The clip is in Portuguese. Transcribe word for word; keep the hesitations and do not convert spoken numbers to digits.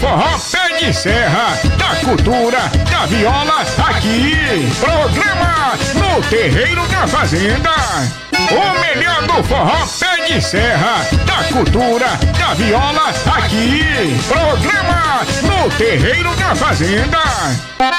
forró pé de serra, da cultura, da viola, aqui. Programa No Terreiro da Fazenda. O melhor do forró pé de serra, da cultura, da viola, aqui. Programa No Terreiro da Fazenda.